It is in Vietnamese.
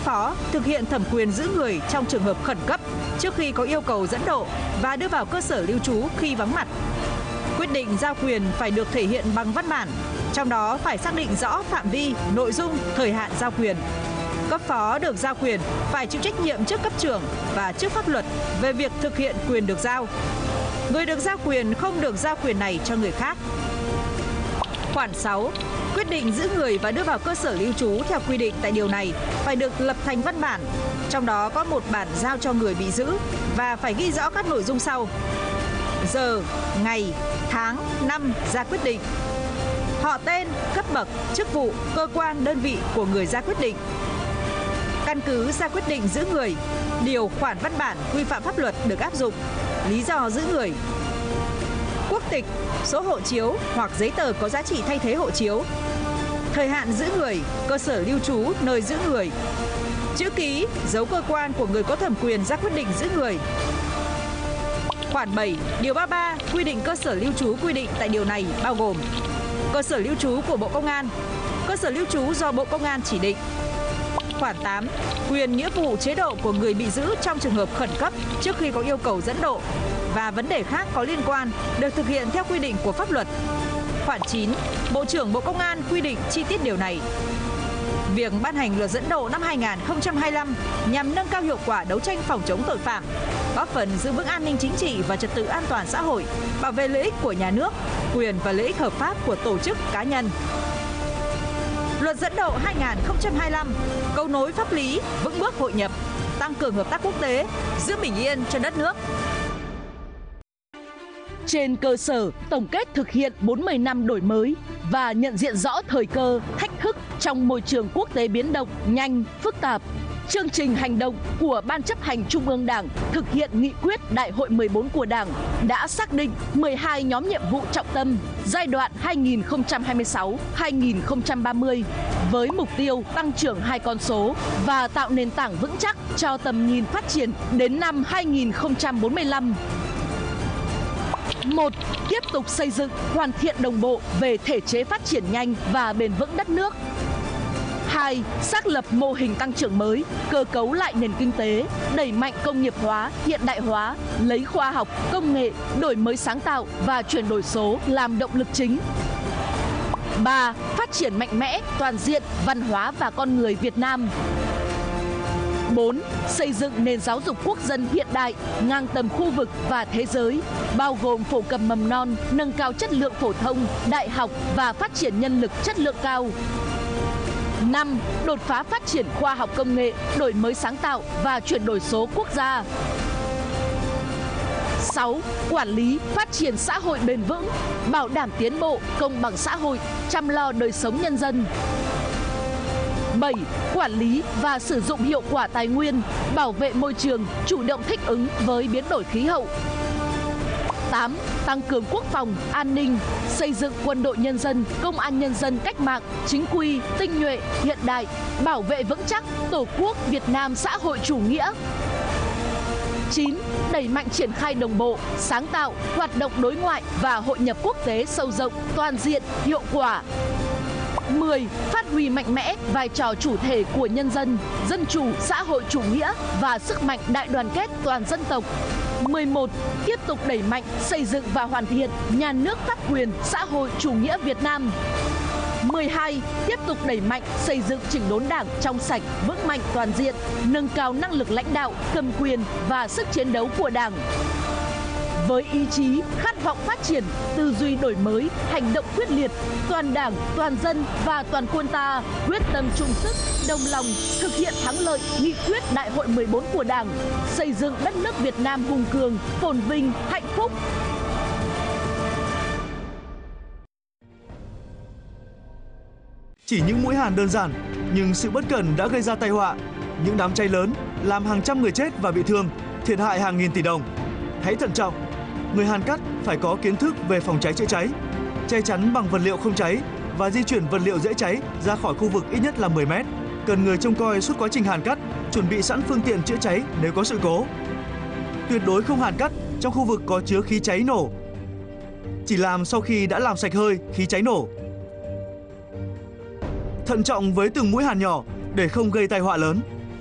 phó thực hiện thẩm quyền giữ người trong trường hợp khẩn cấp trước khi có yêu cầu dẫn độ và đưa vào cơ sở lưu trú khi vắng mặt. Quyết định giao quyền phải được thể hiện bằng văn bản, trong đó phải xác định rõ phạm vi, nội dung, thời hạn giao quyền. Cấp phó được giao quyền phải chịu trách nhiệm trước cấp trưởng và trước pháp luật về việc thực hiện quyền được giao. Người được giao quyền không được giao quyền này cho người khác. Khoản 6. Quyết định giữ người và đưa vào cơ sở lưu trú theo quy định tại điều này phải được lập thành văn bản, trong đó có một bản giao cho người bị giữ và phải ghi rõ các nội dung sau: giờ, ngày, tháng, năm ra quyết định, họ tên, cấp bậc, chức vụ, cơ quan, đơn vị của người ra quyết định, căn cứ ra quyết định giữ người, điều khoản văn bản quy phạm pháp luật được áp dụng, lý do giữ người, quốc tịch, số hộ chiếu hoặc giấy tờ có giá trị thay thế hộ chiếu, thời hạn giữ người, cơ sở lưu trú nơi giữ người, chữ ký, dấu cơ quan của người có thẩm quyền ra quyết định giữ người. Khoản 7, điều 33 quy định cơ sở lưu trú quy định tại điều này bao gồm: cơ sở lưu trú của Bộ Công an, cơ sở lưu trú do Bộ Công an chỉ định. Khoản 8, quyền nghĩa vụ chế độ của người bị giữ trong trường hợp khẩn cấp trước khi có yêu cầu dẫn độ và vấn đề khác có liên quan được thực hiện theo quy định của pháp luật. Khoản 9, Bộ trưởng Bộ Công an quy định chi tiết điều này. Việc ban hành luật dẫn độ năm 2025 nhằm nâng cao hiệu quả đấu tranh phòng chống tội phạm, góp phần giữ vững an ninh chính trị và trật tự an toàn xã hội, bảo vệ lợi ích của nhà nước, quyền và lợi ích hợp pháp của tổ chức cá nhân. Luật dẫn độ 2025, cầu nối pháp lý, vững bước hội nhập, tăng cường hợp tác quốc tế, giữ bình yên cho đất nước. Trên cơ sở tổng kết thực hiện 40 năm đổi mới và nhận diện rõ thời cơ, thách thức trong môi trường quốc tế biến động nhanh, phức tạp, chương trình hành động của Ban chấp hành Trung ương Đảng thực hiện nghị quyết Đại hội 14 của Đảng đã xác định 12 nhóm nhiệm vụ trọng tâm giai đoạn 2026-2030 với mục tiêu tăng trưởng 2 con số và tạo nền tảng vững chắc cho tầm nhìn phát triển đến năm 2045. 1. Tiếp tục xây dựng, hoàn thiện đồng bộ về thể chế phát triển nhanh và bền vững đất nước. 2. Xác lập mô hình tăng trưởng mới, cơ cấu lại nền kinh tế, đẩy mạnh công nghiệp hóa, hiện đại hóa, lấy khoa học, công nghệ, đổi mới sáng tạo và chuyển đổi số làm động lực chính. 3. Phát triển mạnh mẽ, toàn diện, văn hóa và con người Việt Nam. 4. Xây dựng nền giáo dục quốc dân hiện đại, ngang tầm khu vực và thế giới, bao gồm phổ cập mầm non, nâng cao chất lượng phổ thông, đại học và phát triển nhân lực chất lượng cao. 5. Đột phá phát triển khoa học công nghệ, đổi mới sáng tạo và chuyển đổi số quốc gia. 6. Quản lý, phát triển xã hội bền vững, bảo đảm tiến bộ, công bằng xã hội, chăm lo đời sống nhân dân. 7. Quản lý và sử dụng hiệu quả tài nguyên, bảo vệ môi trường, chủ động thích ứng với biến đổi khí hậu. 8. Tăng cường quốc phòng, an ninh, xây dựng quân đội nhân dân, công an nhân dân cách mạng, chính quy, tinh nhuệ, hiện đại, bảo vệ vững chắc Tổ quốc Việt Nam xã hội chủ nghĩa. 9. Đẩy mạnh triển khai đồng bộ, sáng tạo, hoạt động đối ngoại và hội nhập quốc tế sâu rộng, toàn diện, hiệu quả. 10. Phát huy mạnh mẽ vai trò chủ thể của nhân dân, dân chủ, xã hội chủ nghĩa và sức mạnh đại đoàn kết toàn dân tộc. 11. Tiếp tục đẩy mạnh xây dựng và hoàn thiện nhà nước pháp quyền xã hội chủ nghĩa Việt Nam. 12. Tiếp tục đẩy mạnh xây dựng chỉnh đốn Đảng trong sạch, vững mạnh toàn diện, nâng cao năng lực lãnh đạo, cầm quyền và sức chiến đấu của Đảng. Với ý chí, khát vọng phát triển, tư duy đổi mới, hành động quyết liệt, toàn Đảng, toàn dân và toàn quân ta quyết tâm chung sức, đồng lòng thực hiện thắng lợi nghị quyết Đại hội 14 của Đảng, xây dựng đất nước Việt Nam hùng cường, phồn vinh, hạnh phúc. Chỉ những mũi hàn đơn giản, nhưng sự bất cẩn đã gây ra tai họa. Những đám cháy lớn làm hàng trăm người chết và bị thương, thiệt hại hàng nghìn tỷ đồng. Hãy thận trọng. Người hàn cắt phải có kiến thức về phòng cháy chữa cháy, che chắn bằng vật liệu không cháy và di chuyển vật liệu dễ cháy ra khỏi khu vực ít nhất là 10 mét. Cần người trông coi suốt quá trình hàn cắt, chuẩn bị sẵn phương tiện chữa cháy nếu có sự cố. Tuyệt đối không hàn cắt trong khu vực có chứa khí cháy nổ. Chỉ làm sau khi đã làm sạch hơi khí cháy nổ. Thận trọng với từng mũi hàn nhỏ để không gây tai họa lớn.